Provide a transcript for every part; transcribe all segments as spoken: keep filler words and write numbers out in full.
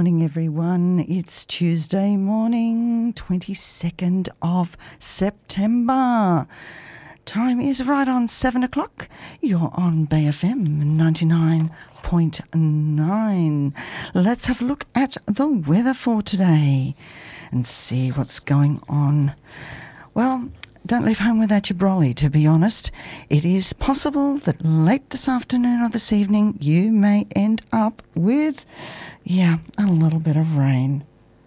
morning, everyone. It's Tuesday morning, twenty-second of September. Time is right on seven o'clock. You're on Bay F M ninety-nine point nine. Let's have a look at the weather for today and see what's going on. Well, don't leave home without your brolly, to be honest. It is possible that late this afternoon or this evening you may end up with, yeah, a little bit of rain.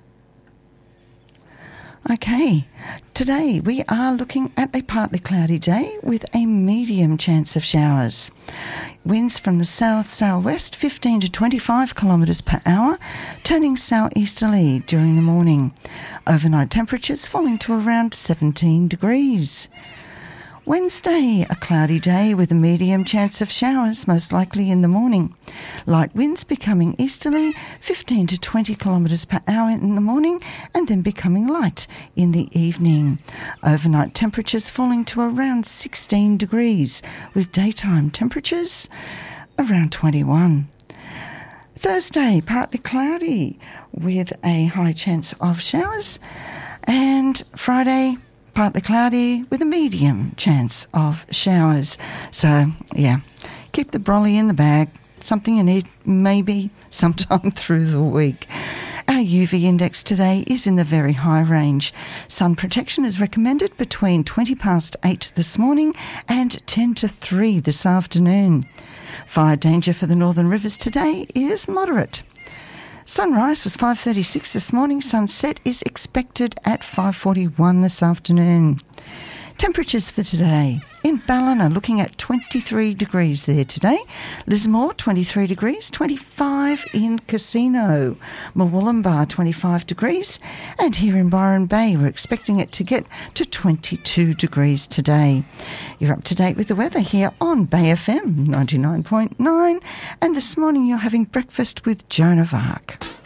Okay, today we are looking at a partly cloudy day with a medium chance of showers. Winds from the south-southwest, fifteen to twenty-five kilometres per hour, turning southeasterly during the morning. Overnight temperatures falling to around seventeen degrees. Wednesday, a cloudy day with a medium chance of showers, most likely in the morning. Light winds becoming easterly, fifteen to twenty kilometres per hour in the morning, and then becoming light in the evening. Overnight temperatures falling to around sixteen degrees, with daytime temperatures around twenty-one. Thursday, partly cloudy with a high chance of showers, and Friday, partly cloudy with a medium chance of showers. So, yeah, keep the brolly in the bag. Something you need maybe sometime through the week. Our U V index today is in the very high range. Sun protection is recommended between twenty past eight this morning and ten to three this afternoon. Fire danger for the Northern Rivers today is moderate. Sunrise was five thirty-six this morning. Sunset is expected at five forty-one this afternoon. Temperatures for today. In Ballina, looking at twenty-three degrees there today. Lismore, twenty-three degrees. twenty-five in Casino. Murwillumbah, twenty-five degrees. And here in Byron Bay, we're expecting it to get to twenty-two degrees today. You're up to date with the weather here on Bay F M ninety-nine point nine. And this morning you're having breakfast with Joan of Arc.